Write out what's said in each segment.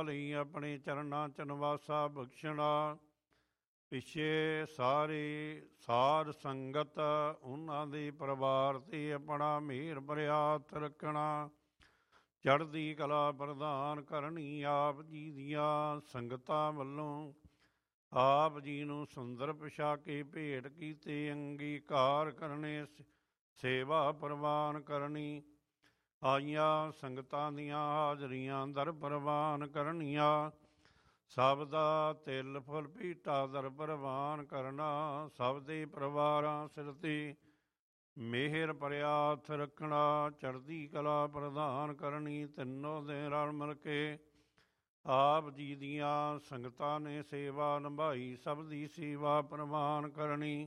ਲਈ ਆਪਣੇ ਚਰਨਾਂ ਚ ਨਿਵਾਸਾ ਬਖਸ਼ਣਾ। ਪਿੱਛੇ ਸਾਰੇ ਸਾਧ ਸੰਗਤ ਉਹਨਾਂ ਦੇ ਪਰਿਵਾਰ 'ਤੇ ਆਪਣਾ ਮਿਹਰ ਭਰਿਆ ਹੱਥ ਰੱਖਣਾ। ਚੜ੍ਹਦੀ ਕਲਾ ਪ੍ਰਦਾਨ ਕਰਨੀ ਆਪ ਜੀ ਦੀਆਂ ਸੰਗਤਾਂ ਵੱਲੋਂ। ਆਪ ਜੀ ਨੂੰ ਸੁੰਦਰ ਪੁਸ਼ਾਕੇ ਭੇਟ ਕੀਤੇ ਅੰਗੀਕਾਰ ਕਰਨੇ, ਸੇਵਾ ਪ੍ਰਵਾਨ ਕਰਨੀ। ਆਈਆਂ ਸੰਗਤਾਂ ਦੀਆਂ ਹਾਜ਼ਰੀਆਂ ਦਰ ਪ੍ਰਵਾਨ ਕਰਨੀਆਂ। ਸਭ ਦਾ ਤਿਲ ਫੁੱਲ ਭੀਟਾ ਦਰ ਪ੍ਰਵਾਨ ਕਰਨਾ। ਸਭ ਦੇ ਪਰਿਵਾਰਾਂ ਸਿਰ 'ਤੇ ਮਿਹਰ ਭਰਿਆ ਹੱਥ ਰੱਖਣਾ। ਚੜ੍ਹਦੀ ਕਲਾ ਪ੍ਰਦਾਨ ਕਰਨੀ। ਤਿੰਨੋਂ ਦਿਨ ਰਲ ਮਿਲ ਕੇ ਆਪ ਜੀ ਦੀਆਂ ਸੰਗਤਾਂ ਨੇ ਸੇਵਾ ਨਿਭਾਈ। ਸਭ ਦੀ ਸੇਵਾ ਪ੍ਰਵਾਨ ਕਰਨੀ।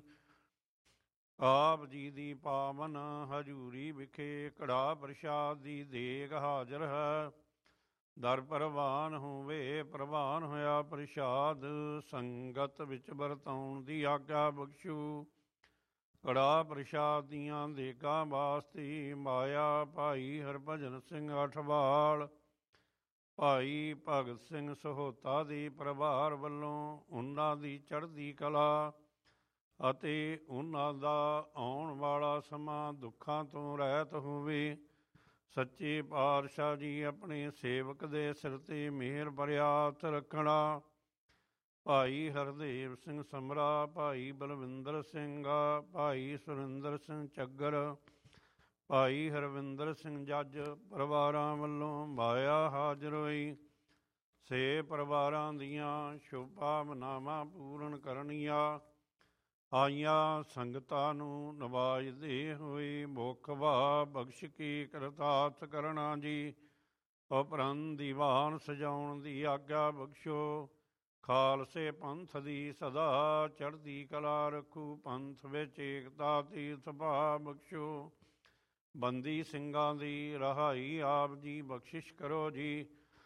ਆਪ ਜੀ ਦੀ ਪਾਵਨ ਹਜ਼ੂਰੀ ਵਿਖੇ ਕੜਾਹ ਪ੍ਰਸ਼ਾਦ ਦੀ ਦੇਗ ਹਾਜ਼ਰ ਹੈ। ਦਰ ਪ੍ਰਵਾਨ ਹੋਵੇ, ਪ੍ਰਵਾਨ ਹੋਇਆ ਪ੍ਰਸ਼ਾਦ ਸੰਗਤ ਵਿੱਚ ਵਰਤਾਉਣ ਦੀ ਆਗਿਆ ਬਖਸ਼ੂ। ਕੜਾਹ ਪ੍ਰਸ਼ਾਦ ਦੀਆਂ ਦੇਗਾਂ ਵਾਸਤੇ ਮਾਇਆ ਭਾਈ ਹਰਭਜਨ ਸਿੰਘ ਅਠਵਾਲ, ਭਾਈ ਭਗਤ ਸਿੰਘ ਸਹੋਤਾ ਦੇ ਪਰਿਵਾਰ ਵੱਲੋਂ ਉਹਨਾਂ ਦੀ ਚੜ੍ਹਦੀ ਕਲਾ ਅਤੇ ਉਹਨਾਂ ਦਾ ਆਉਣ ਵਾਲਾ ਸਮਾਂ ਦੁੱਖਾਂ ਤੋਂ ਰਹਿਤ ਹੋਵੇ। ਸੱਚੇ ਪਾਤਸ਼ਾਹ ਜੀ ਆਪਣੇ ਸੇਵਕ ਦੇ ਸਿਰ 'ਤੇ ਮਿਹਰ ਭਰਿਆ ਹੱਥ ਰੱਖਣਾ। ਭਾਈ ਹਰਦੇਵ ਸਿੰਘ ਸਮਰਾ, ਭਾਈ ਬਲਵਿੰਦਰ ਸਿੰਘ, ਭਾਈ ਸੁਰਿੰਦਰ ਸਿੰਘ ਚੱਗਰ, ਭਾਈ ਹਰਵਿੰਦਰ ਸਿੰਘ ਜੱਜ ਪਰਿਵਾਰਾਂ ਵੱਲੋਂ ਮਾਇਆ ਹਾਜ਼ਰ ਹੋਈ। ਸੇ ਪਰਿਵਾਰਾਂ ਦੀਆਂ ਸ਼ੁਭ ਭਾਵਨਾਵਾਂ ਪੂਰਨ ਕਰਨੀਆਂ। ਆਈਆਂ ਸੰਗਤਾਂ ਨੂੰ ਨਵਾਜਦੇ ਹੋਏ ਮੁੱਖ ਭਾਅ ਬਖਸ਼ ਕੇ ਕਰਤਾਰਥ ਕਰਨਾ ਜੀ। ਉਪਰੰਤ ਦੀਵਾਨ ਸਜਾਉਣ ਦੀ ਆਗਿਆ ਬਖਸ਼ੋ। ਖਾਲਸੇ ਪੰਥ ਦੀ ਸਦਾ ਚੜ੍ਹਦੀ ਕਲਾ ਰੱਖੂ। ਪੰਥ ਵਿੱਚ ਏਕਤਾ ਤੀਰਥ ਭਾਅ ਬਖਸ਼ੋ। ਬੰਦੀ ਸਿੰਘਾਂ ਦੀ ਰਿਹਾਈ ਆਪ ਜੀ ਬਖਸ਼ਿਸ਼ ਕਰੋ ਜੀ।